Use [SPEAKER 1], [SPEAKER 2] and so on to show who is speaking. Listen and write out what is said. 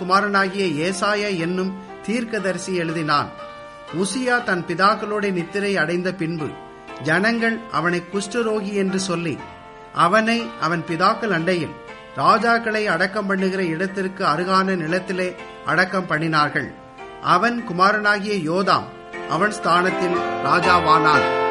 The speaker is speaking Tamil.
[SPEAKER 1] குமாரனாகிய ஏசாயா என்னும் தீர்க்கதரிசி எழுதினான். உசியா தன் பிதாக்களோட நித்திரை அடைந்த பின்பு ஜனங்கள் அவனை குஷ்டரோகி என்று சொல்லி அவனை அவன் பிதாக்கள் அண்டையில் ராஜாக்களை அடக்கம் பண்ணுகிற இடத்திற்கு அருகான நிலத்திலே அடக்கம் பண்ணினார்கள். அவன் குமாரனாகிய யோதாம் அவன் ஸ்தானத்தில் ராஜாவானான்.